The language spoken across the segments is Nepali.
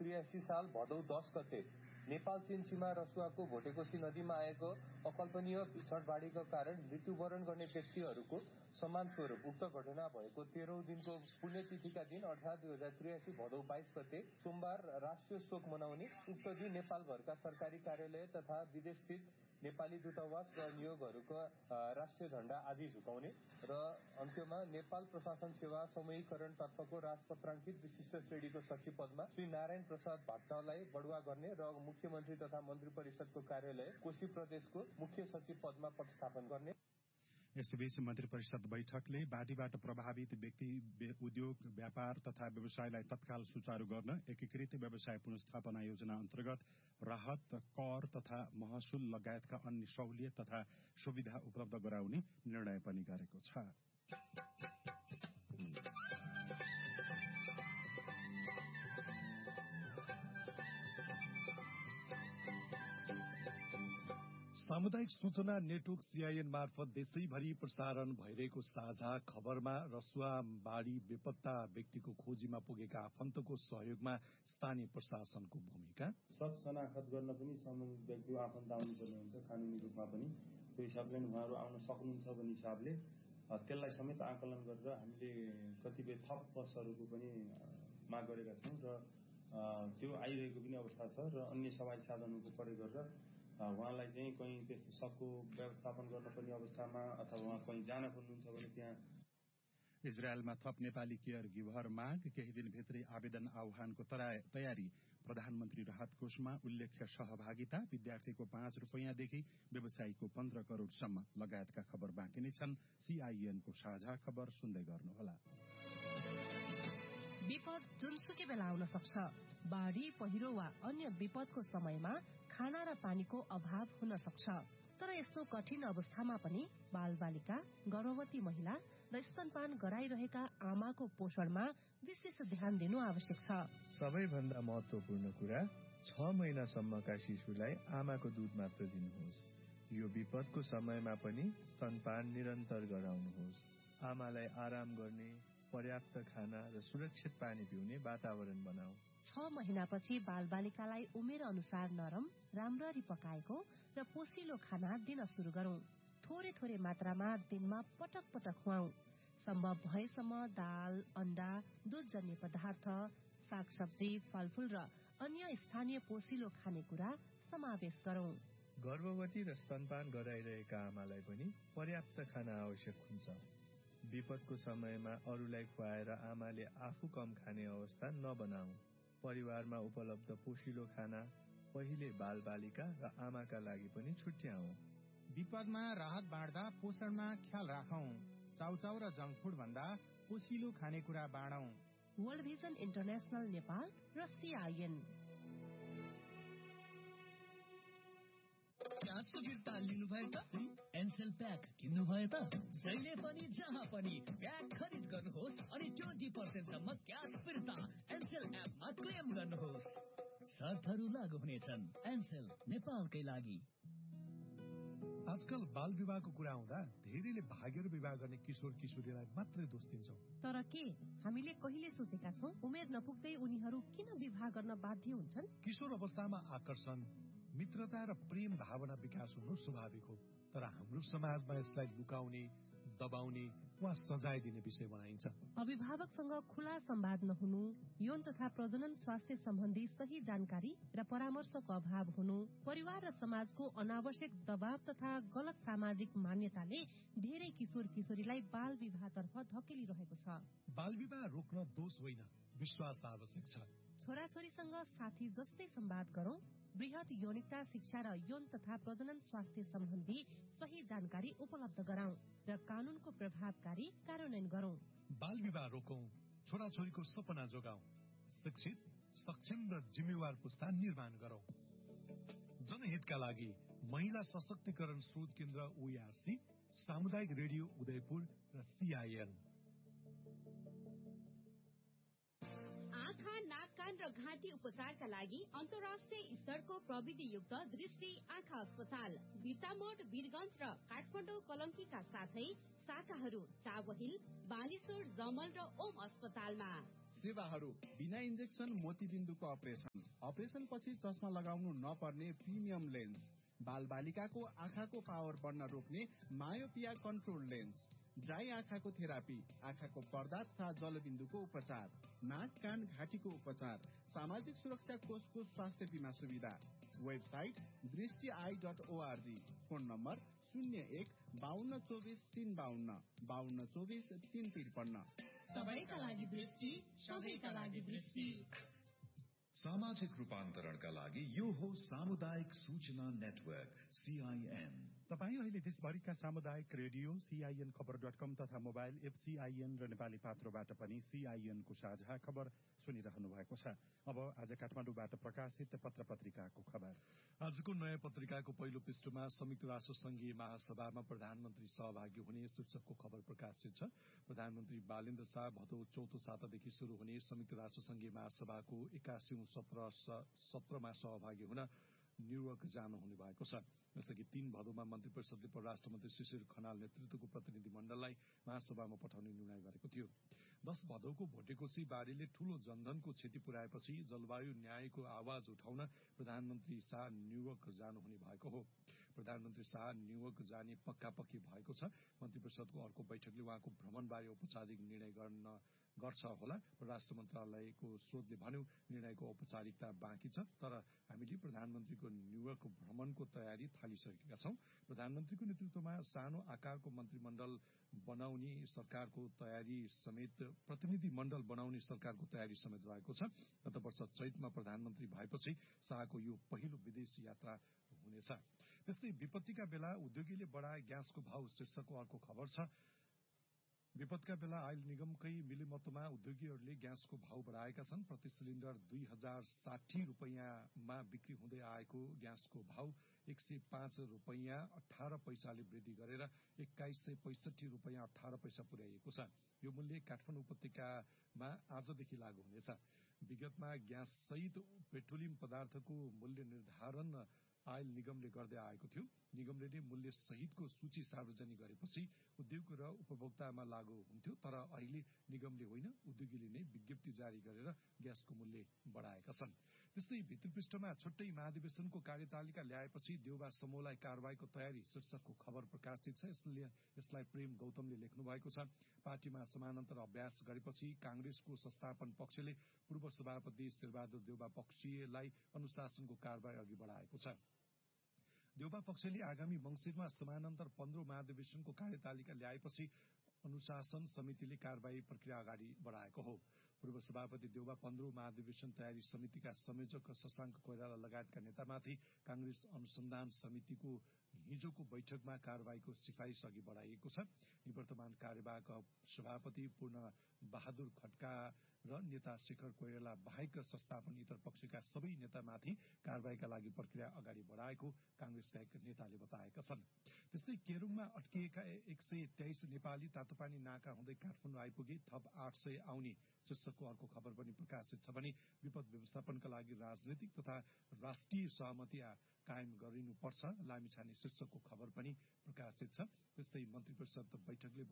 2083 साल भदौ 10 गते नेपाल चीन सीमा रसुवाको भोटेकोशी नदीमा आएको अकल्पनीय भीषण बाढीको कारण मृत्युवरण गर्ने व्यक्तिहरूको सम्मान स्वरूप उक्त घटना भएको 13औं दिनको पुण्यतिथिका दिन अर्थात् 2083 भदौ 22 गते सोमबार राष्ट्रिय शोक मनाउने, उक्त दिन नेपालभरका सरकारी कार्यालय तथा विदेशस्थित नेपाली दूतावास र नियोगहरूको राष्ट्रिय झण्डा आदि झुकाउने र अन्त्यमा नेपाल प्रशासन सेवा समूहीकरण तर्फको राजपत्राङ्कित विशिष्ट श्रेणीको सचिव पदमा श्री नारायण प्रसाद भट्टलाई बढुवा गर्ने र मुख्यमन्त्री तथा मन्त्री परिषदको कार्यालय कोशी प्रदेशको मुख्य सचिव पदमा पदस्थापन गर्ने। यसैबीच मन्त्री परिषद बैठकले बाढीबाट प्रभावित व्यक्ति, उद्योग, व्यापार तथा व्यवसायलाई तत्काल सुचारू गर्न एकीकृत व्यवसाय पुनर्स्थापना योजना अन्तर्गत राहत, कर तथा महसुल लगायतका अन्य सहुलियत तथा सुविधा उपलब्ध गराउने निर्णय पनि गरेको छ। सामुदायिक सूचना नेटवर्क सीआईएन मार्फत देशैभरि प्रसारण भइरहेको साझा खबरमा रसुवा बाढी बेपत्ता व्यक्तिको खोजीमा पुगेका आफन्तको सहयोगमा स्थानीय प्रशासनको भूमिका, सब शनाखत गर्न पनि सम्बन्धित व्यक्तिको आफन्त आउनुपर्ने हुन्छ कानूनी रूपमा पनि। त्यो हिसाबले उहाँहरू आउन सक्नुहुन्छ भन्ने हिसाबले त्यसलाई समेत आकलन गरेर हामीले कतिपय थप बसहरूको पनि माग गरेका छौँ र त्यो आइरहेको पनि अवस्था छ र अन्य सवारी साधनहरूको प्रयोग गरेर उहाँलाई चाहिँ कहीँ त्यस्तो सबको व्यवस्थापन गर्नुपर्ने अवस्थामा अथवा उहाँ कहीँ जान खोज्नुहुन्छ भने त्यहाँ। इजरायलमा थप नेपाली केयर गिभर माग, केही दिनभित्रै आवेदन आह्वानको तयारी, प्रधानमन्त्री राहत कोषमा उल्लेख्य सहभागिता, विद्यार्थीको 5 रुपैयाँदेखि व्यवसायीको 15 करोड़सम्म लगायतका खबर बाँकी नै छन्। सीआईएनको साझा खबर सुन्दै गर्नुहोला। विपद जुनसुकै बेला आउन सक्छ। बाढी, पहिरो वा अन्य विपदको समयमा खाना र पानीको अभाव हुन सक्छ। तर यस्तो कठिन अवस्थामा पनि बालबालिका, गर्भवती महिला र स्तनपान गराइरहेका आमाको पोषणमा विशेष ध्यान दिनु आवश्यक छ। सबैभन्दा महत्वपूर्ण कुरा 6 महिनासम्मका शिशुलाई आमाको दूध मात्र दिनुहोस्। यो विपदको समयमा पनि स्तनपान निरन्तर गराउनुहोस्। आमालाई आराम गर्ने, पर्याप्त खाना र सुरक्षित पानी पिउने वातावरण बनाऊ। 6 महिनापछि बालबालिकालाई उमेर अनुसार नरम, राम्ररी पकाएको र पोसिलो खाना दिन शुरू गरौं। थोरै थोरै मात्रामा दिनमा पटक पटक खुवाऊ। सम्भव भएसम्म दाल, अण्डा, दूधजन्य पदार्थ, सागसब्जी, फलफूल र अन्य स्थानीय पोसिलो खानेकुरा समावेश गरौं। गर्भवती र स्तनपान गराइरहेका आमालाई पनि पर्याप्त खाना आवश्यक हुन्छ। विपदको समयमा अरूलाई खुवाएर आमाले आफू कम खाने अवस्था नबनाऊ। परिवारमा उपलब्ध पोषिलो खाना पहिले बालबालिका र आमाका लागि पनि छुट्याऊ। विपदमा राहत बाँड्दा पोषणमा ख्याल राखौं। चाउचाउ र जंक फूड भन्दा पोषिलो खानेकुरा बाँडौं। वर्ल्ड भिजन इन्टरनेशनल नेपाल र सीआईएन। क्यासको फिर्ता लिनुभयो त? एनसेल प्याक किन्नुभयो त? जहिले पनि जहाँ पनि प्याक खरिद गर्नुहोस् अनि 20% सम्म क्यास फिर्ता एनसेल एपमा क्लेम गर्नुहोस्। शर्तहरू लागू हुनेछन्। एनसेल, नेपालकै लागि। आजकल बाल विवाहको कुरा आउँदा धेरैले भागेर विवाह गर्ने किशोर किशोरीलाई मात्रै दोष दिन्छौं। तर के हामीले कहिले सोचेका छौं उमेर नपुग्दै उनीहरू किन विवाह गर्न बाध्य हुन्छन्? किशोर अवस्थामा आकर्षण, मित्रता र प्रेम भावना विकास हुनु स्वाभाविक हो। तर हाम्रो समाजमा यसलाई लुकाउने, दबाउने वा सजाय दिने विषय बनाइन्छ। अभिभावकसँग खुला संवाद नहुनु, यौन तथा प्रजनन स्वास्थ्य सम्बन्धी सही जानकारी र परामर्शको अभाव हुनु, परिवार र समाजको अनावश्यक दबाव तथा गलत सामाजिक मान्यताले धेरै किशोर किशोरीलाई बाल विवाहतर्फ धकेलिरहेको छ। बाल विवाह रोक्न दोष होइन, विश्वास आवश्यक छ। छोराछोरीसँग साथी जस्तै संवाद गरौं, बृहत यौनिकता शिक्षा र यौन तथा प्रजनन स्वास्थ्य सम्बन्धी सही जानकारी उपलब्ध गराउँ र कानूनको प्रभावकारी कार्यान्वयन गरौं। बाल विवाह रोकौं, छोराछोरीको सपना जोगाउँ, शिक्षित, सक्षम र जिम्मेवार पुस्ता निर्माण गरौं। जनहितका लागि महिला सशक्तिकरण शोध केन्द्र ओआरसी, सामुदायिक रेडियो उदयपुर र सीआईएन। आँखा, नाक, कान र घाँटी उपचारका लागि अन्तर्राष्ट्रिय स्तरको प्रविधियुक्त दृष्टि आँखा अस्पताल बिर्तामोड, वीरगञ्ज र काठमाडौँ कलङ्कीका साथै शाखाहरू चावहिल, बानेश्वर, जमल र ओम अस्पतालमा। सेवाहरू, बिना इन्जेक्सन मोतीबिन्दुको अपरेसन पछि चस्मा लगाउनु नपर्ने प्रिमियम लेन्स, बालबालिकाको आँखाको पावर बढ्न रोक्ने मायोपिया कन्ट्रोल लेन्स, ड्राई आँखाको थेरापी, आँखाको पर्दा तथा जलबिन्दुको उपचार, नाक कान घाँटीको उपचार, सामाजिक सुरक्षा कोषको स्वास्थ्य बीमा सुविधा। Website दृष्टि.org, phone number 01-5224-352, 5224-353। सबैका लागि दृष्टि, सबैका लागि दृष्टि। सामाजिक रूपान्तरणका लागि यो हो सामुदायिक सूचना नेटवर्क CIN। तपाईँ अहिले देशभरिका सामुदायिक रेडियो CIN खबर.com तथा मोबाइल एप CIN र नेपाली पात्रोबाट पनि CIN को साझा खबर सुनिरहनु भएको छ। अब आज काठमाडौँबाट प्रकाशित पत्र पत्रिकाको खबर। आजको नयाँ पत्रिकाको पहिलो पृष्ठमा संयुक्त राष्ट्र संघीय महासभामा प्रधानमन्त्री सहभागी हुने शीर्षकको खबर प्रकाशित छ। प्रधानमन्त्री बालेन्द्र शाह भदौ 4औं सातादेखि शुरू हुने संयुक्त राष्ट्र संघीय महासभाको 81औं सत्रमा सहभागी हुन न्यूयोर्क जानुहुने भएको छ। यसअघि 3 भदौमा मन्त्री परिषदले परराष्ट्र मन्त्री शिशिर खनाल नेतृत्वको प्रतिनिधि मण्डललाई महासभामा पठाउने निर्णय गरेको थियो। 10 भदौको भोटेकोशी बाढीले ठूलो जनधनको क्षति पुर्याएपछि जलवायु न्यायको आवाज उठाउन प्रधानमन्त्री शाह न्यूयोर्क जानुहुने भएको हो। प्रधानमन्त्री शाह न्यूयोर्क जाने पक्की भएको छ। मन्त्री परिषदको अर्को बैठकले उहाँको भ्रमणबारे औपचारिक निर्णय गर्छ होला। परराष्ट्र मन्त्रालयको स्रोतले भन्यो निर्णयको औपचारिकता बाँकी छ, तर हामीले प्रधानमन्त्रीको न्यूयोर्क भ्रमणको तयारी थालिसकेका छौं। प्रधानमन्त्रीको नेतृत्वमा सानो आकारको मन्त्रीमण्डल बनाउने सरकारको तयारी समेत रहेको छ। गत वर्ष चैतमा प्रधानमन्त्री भएपछि शाहको यो पहिलो विदेश यात्रा हुनेछ। त्यस्तै विपत्तिका बेला उद्योगीले बढाए ग्यासको भाव शीर्षकको अर्को खबर छ। विपदका बेला आयल निगमकै मिलेमतोमा उद्योगीहरूले ग्यासको भाव बढाएका छन्। प्रति सिलिण्डर 2060 रुपैयाँमा बिक्री हुँदै आएको ग्यासको भाव 105 रुपैयाँ 18 पैसाले वृद्धि गरेर 2165 रुपैयाँ 18 पैसा पुर्याइएको छ। यो मूल्य काठमाडौँ उपत्यकामा आजदेखि लागू हुनेछ। विगतमा ग्यास सहित पेट्रोलियम पदार्थको मूल्य निर्धारण आयल निगमले गर्दै आएको थियो। निगमले नै मूल्य सहितको सूची सार्वजनिक गरेपछि उद्योग र उपभोक्तामा लागू हुन्थ्यो, तर अहिले निगमले होइन, उद्योगीले नै विज्ञप्ति जारी गरेर ग्यासको मूल्य बढाएका छन्। त्यस्तै भित्रपृष्ठमा छुट्टै महाधिवेशनको कार्यतालिका ल्याएपछि देउबा समूहलाई कारवाहीको तयारी शीर्षकको खबर प्रकाशित छ। यसलाई प्रेम गौतमले लेख्नु भएको छ। पार्टीमा समानान्तर अभ्यास गरेपछि कांग्रेसको संस्थापन पक्षले पूर्व सभापति शेरबहादुर देउबा पक्षलाई अनुशासनको कारवाही अघि बढाएको छ। देउबा पक्षले आगामी मंसिरमा समानान्तर 15औं महाधिवेशनको कार्यतालिका ल्याएपछि अनुशासन समितिले कारवाही प्रक्रिया अगाडि बढाएको हो। पूर्व सभापति देउबा 15औं महाधिवेशन तयारी समितिका संयोजक शशाङ्क कोइराला लगायतका नेतामाथि कांग्रेस अनुसन्धान समितिको हिजोको बैठकमा कारवाहीको सिफारिश अघि बढाइएको छ। निवर्तमान कार्यवाहक सभापति पूर्ण बहादुर खड्का र नेता शेखर कोइराला बाहेक संस्थापन इतर पक्षका सबै नेतामाथि कारवाहीका लागि प्रक्रिया अगाडि बढाएको कांग्रेसका एक नेताले बताएका छन्। त्यस्तै केरुङमा अट्किएका 123 नेपाली तातोपानी नाका हुँदै काठमाडौँ आइपुगे, थप 800 आउने शीर्षकको अर्को खबर पनि प्रकाशित छ भने विपद व्यवस्थापनका लागि राजनैतिक तथा राष्ट्रिय सहमति कायम गरिनुपर्छ लामिछाने शीर्षकको खबर पनि प्रकाशित छ। त्यस्तै मन्त्री परिषद बैठकले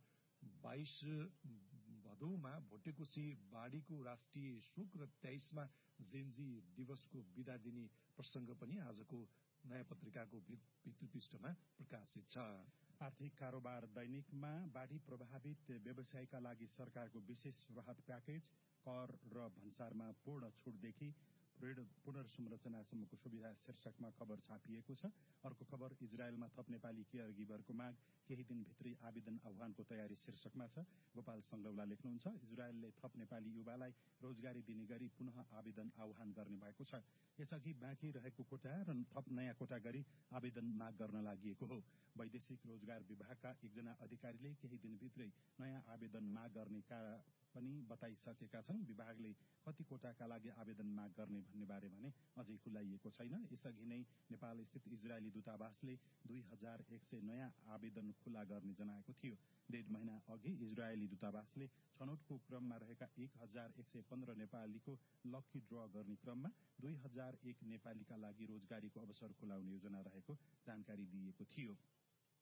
भदौमा भोटेकोशी बाढीको राष्ट्रिय शोक र 23मा जेनजी दिवसको विदा दिने प्रसंग पनि आजको नयाँ पत्रिकाको भित्रपृष्ठमा प्रकाशित छ। आर्थिक कारोबार दैनिकमा बाढी प्रभावित व्यवसायका लागि सरकारको विशेष राहत प्याकेज, कर र भन्सारमा पूर्ण छुटदेखि पुनर्संरचनासम्मको सुविधा शीर्षकमा खबर छापिएको छ। अर्को खबर इजरायलमा थप नेपाली केयर गिभरको माग, केही दिनभित्रै आवेदन आह्वानको तयारी शीर्षकमा छ। गोपाल संगौला लेख्नुहुन्छ, इजरायलले थप नेपाली युवालाई रोजगारी दिने गरी पुनः आवेदन आह्वान गर्ने भएको छ। यसअघि बाँकी रहेको कोटा र थप नयाँ कोटा गरी आवेदन माग गर्न लागि हो। वैदेशिक रोजगार विभागका एकजना अधिकारीले केही दिनभित्रै नयाँ आवेदन माग गर्ने पनि बताइसकेका छन्। विभागले कति कोटाका लागि आवेदन माग गर्ने भन्ने बारे भने अझै खुलाइएको छैन। यसअघि नै नेपाल स्थित इजरायली दूतावासले 2100 नयाँ आवेदन खुला गर्ने जनाएको थियो। 1.5 महिना अघि इजरायली दूतावासले छनौटको क्रममा रहेका 1115 नेपालीको लकी ड्र गर्ने क्रममा 2001 नेपालीका लागि रोजगारीको अवसर खुलाउने योजना रहेको जानकारी दिएको थियो।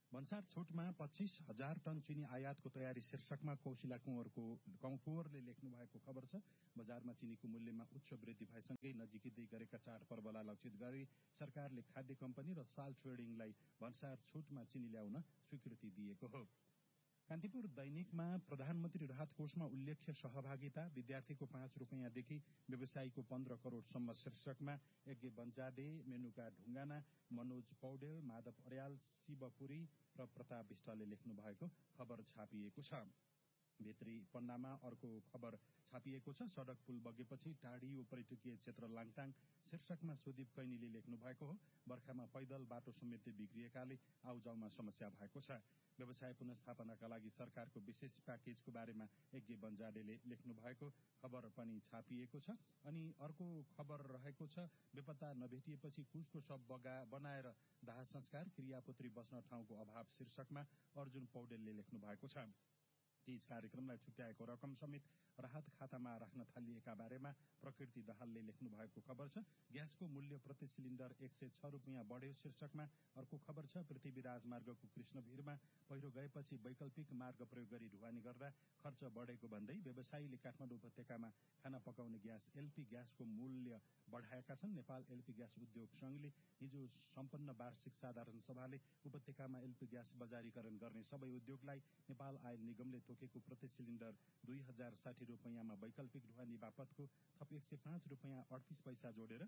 भन्सार छुटमा 25,000 टन चिनी आयातको तयारी शीर्षकमा कौशिला कुँवरले लेख्नु भएको खबर छ। बजारमा चिनीको मूल्यमा उच्च वृद्धि भएसँगै नजिकै गरेका चाडपर्वलाई लक्षित गरी सरकारले खाद्य कम्पनी र साल ट्रेडिङलाई भन्सार छुटमा चिनी ल्याउन स्वीकृति दिएको हो। कान्तिपुर दैनिकमा प्रधानमन्त्री राहत कोषमा उल्लेख्य सहभागिता, विद्यार्थीको 5 रुपैयाँदेखि व्यवसायीको 15 करोडसम्म शीर्षकमा यज्ञ बन्जाडे, मेनुका ढुङ्गाना, मनोज पौडेल, माधव अर्याल, शिवपुरी र प्रताप विष्टले लेख्नु भएको खबर छापिएको छ। भित्री पन्नामा अर्को खबर छापिएको छ। सड़क पुल बगेपछि टाढियो पर्यटकीय क्षेत्र लाङटाङ शीर्षकमा सुदीप कैनीले लेख्नु भएको हो। बर्खामा पैदल बाटो समेत बिग्रिएकाले आउजाउमा समस्या भएको छ। व्यवसाय पुनस्थापनाका लागि सरकारको विशेष प्याकेजको बारेमा यज्ञ बन्जाडेले लेख्नु भएको खबर पनि छापिएको छ। अनि अर्को खबर रहेको छ, बेपत्ता नभेटिएपछि कुशको शव बनाएर दाह संस्कार, क्रियापुत्री बस्न ठाउँको अभाव शीर्षकमा अर्जुन पौडेलले लेख्नु भएको छ। तीज कार्यक्रमलाई छुट्याएको रकम समेत राहत खातामा राख्न थालिएका बारेमा प्रकृति दाहालले लेख्नु भएको खबर छ। ग्यासको मूल्य प्रति सिलिण्डर 106 रुपियाँ बढ्यो शीर्षकमा अर्को खबर छ। पृथ्वी राजमार्गको कृष्णभिरमा पहिरो गएपछि वैकल्पिक मार्ग प्रयोग गरी ढुवानी गर्दा खर्च बढेको भन्दै व्यवसायीले काठमाडौँ उपत्यकामा खाना पकाउने ग्यास एलपी ग्यासको मूल्य बढाएका छन्। नेपाल एलपी ग्यास उद्योग संघले हिजो सम्पन्न वार्षिक साधारण सभाले उपत्यकामा एलपी ग्यास बजारीकरण गर्ने सबै उद्योगलाई नेपाल आयल निगमले तोकेको प्रति सिलिण्डर 2060 रुपियाँमा वैकल्पिक ढुवानी बापतको थप 105 रुपियाँ 38 पैसा जोडेर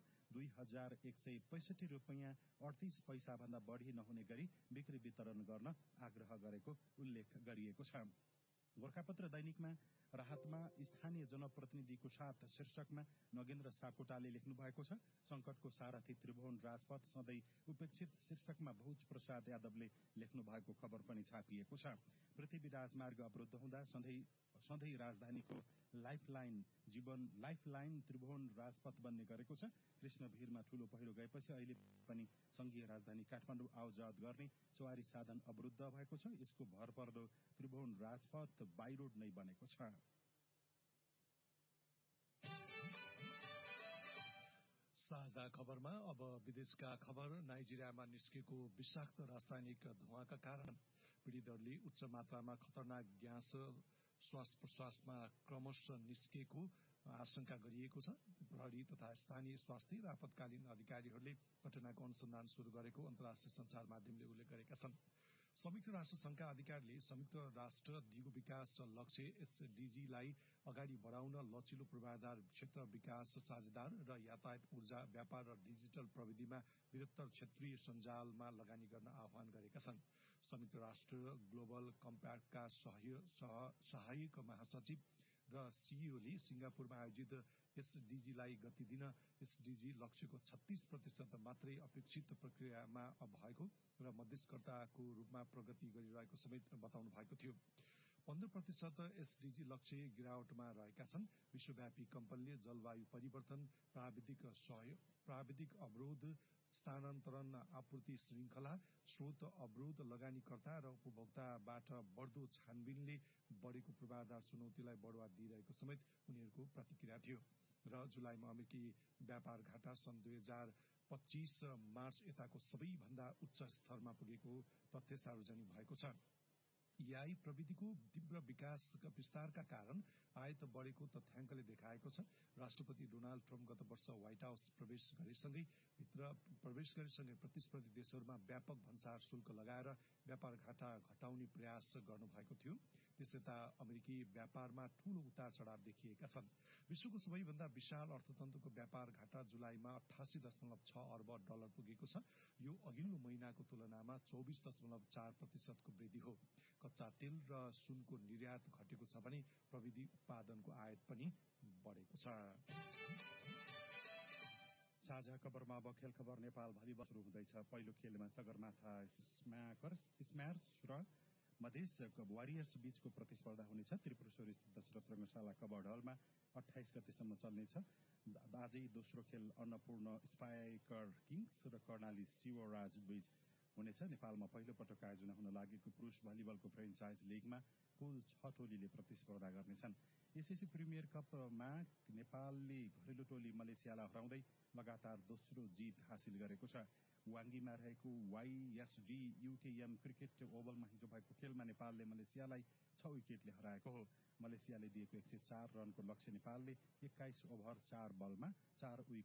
2165 रुपियाँ 38 पैसा भन्दा बढ़ी नहुने गरी बिक्री वितरण गर्न आग्रह गरेको उल्लेख गरिएको छ। गोरखापत्र दैनिकमा राहतमा स्थानीय जनप्रतिनिधिको साथ शीर्षकमा नगेन्द्र सापकोटाले लेख्नु भएको छ। संकटको सारथी त्रिभुवन राजपथ सधैँ उपेक्षित शीर्षकमा भोज प्रसाद यादवले लेख्नु भएको खबर पनि छापिएको छ। पृथ्वी राजमार्ग अवरुद्ध हुँदा सधैँ राजधानीको लाइफलाइन त्रिभुवन राजपथ बन्ने गरेको छ। कृष्णभिरमा ठूलो पहिरो गएपछि अहिले पनि संघीय राजधानी काठमाडौँ आउजात गर्ने सवारी साधन अवरुद्ध भएको छ। यसको भरपर्दो त्रिभुवन राजपथ बाई रोड नै बनेको छ। साझा खबरमा अब विदेशका खबर। नाइजेरियामा निस्केको विषाक्त रासायनिक धुवाका कारण पीड़ितहरूले उच्च मात्रामा खतरनाक ग्यास श्वास प्रश्वासमा क्रमशः निस्केको आशंका गरिएको छ। प्रहरी तथा स्थानीय स्वास्थ्य र आपतकालीन अधिकारीहरूले घटनाको अनुसन्धान शुरू गरेको अन्तर्राष्ट्रिय संचार माध्यमले उल्लेख गरेका छन्। संयुक्त राष्ट्र संघका अधिकारीले संयुक्त राष्ट्र दिगो विकास लक्ष्य एसडीजीलाई अगाडि बढाउन लचिलो पूर्वाधार क्षेत्र विकास साझेदार र यातायात, ऊर्जा, व्यापार र डिजिटल प्रविधिमा बृहत्तर क्षेत्रीय सञ्जालमा लगानी गर्न आह्वान गरेका छन्। संयुक्त राष्ट्र ग्लोबल कम्प्याक्टका सहायक महासचिव र सीईओले सिंगापुरमा आयोजित एसडीजीलाई गति दिन एसडीजी लक्ष्यको 36% मात्रै अपेक्षित प्रक्रियामा भएको र मध्यस्थकर्ताको रूपमा प्रगति गरिरहेको समेत बताउनु भएको थियो। 15% एसडीजी लक्ष्य गिरावटमा रहेका छन्। विश्वव्यापी कम्पनीले जलवायु परिवर्तन, प्राविधिक अवरोध, स्थानान्तरण, आपूर्ति श्रृंखला, स्रोत अवरोध, लगानीकर्ता र उपभोक्ताबाट बढ्दो छानबिनले बढेको पूर्वाधार चुनौतीलाई बढुवा दिइरहेको समेत उनीहरूको प्रतिक्रिया थियो। र जुलाईमा अमेरिकी व्यापार घाटा सन् 2025 मार्च यताको सबैभन्दा उच्च स्तरमा पुगेको तथ्य सार्वजनिक भएको छ। एआई प्रविधिको तीव्र विस्तारका कारण आयात बढेको तथ्याङ्कले देखाएको छ। राष्ट्रपति डोनाल्ड ट्रम्प गत वर्ष व्हाइट हाउस प्रवेश गरेसँगै प्रतिस्पर्धी देशहरूमा व्यापक भन्सार शुल्क लगाएर व्यापार घाटा घटाउने प्रयास गर्नुभएको थियो। त्यसयता अमेरिकी व्यापारमा ठूलो उतार चढ़ाव देखिएका छन्। विश्वको सबैभन्दा विशाल अर्थतन्त्रको व्यापार घाटा जुलाईमा 88.6 अर्ब डलर पुगेको छ। यो अघिल्लो महिनाको तुलनामा 24.4% को वृद्धि हो। कच्चा तेल र सुनको निर्यात घटेको छ भने प्रविधि उत्पादनको आयात पनि बढेको छ। साझा खबरमा अब खेल खबर। नेपाल भलिबल सुरु हुँदैछ। पहिलो खेलमा सगरमाथा स्म्यार्स र मधेस वारियर्स बीचको प्रतिस्पर्धा हुनेछ। त्रिपुरेश्वर स्थित दशरथ रंगशाला कबर्ड हलमा 28 गतेसम्म चल्नेछ। आजै दोस्रो खेल अन्नपूर्ण स्पाइकर किङ्स र कर्णाली शिवराज बीच हुनेछ। नेपालमा पहिलो पटक आयोजना हुन लागेको पुरुष भलिबलको फ्रेन्चाइज लिगमा कुल 6 टोलीले प्रतिस्पर्धा गर्नेछन्। एसएससी प्रिमियर कपमा नेपालले घरेलु टोली मलेसियालाई हराउँदै लगातार दोस्रो जित हासिल गरेको छ। वाङ्गीमा रहेको YSG UKM क्रिकेट ओभलमा हिजो भएको खेलमा नेपालले मलेसियालाई 6 विकेटले हराएको हो। मलेसियाले दिएको 104 रनको लक्ष्य नेपालले 21 ओभर 4 बलमा 4 विकेट